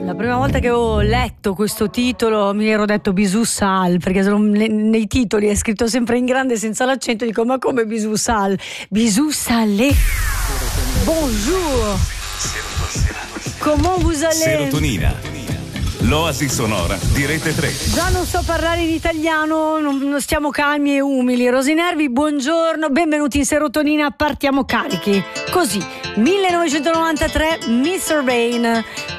La prima volta che ho letto questo titolo mi ero detto Bisou Sal, perché nei titoli è scritto sempre in grande senza l'accento, dico ma come Bisou Sal? Bisou Salé. Bonjour. Comment vous allez? Serotonina, l'oasi sonora di Rete 3. Già non so parlare in italiano, non stiamo calmi e umili. Rosinervi, buongiorno, benvenuti in Serotonina, partiamo carichi. Così, 1993, Mr. Rain,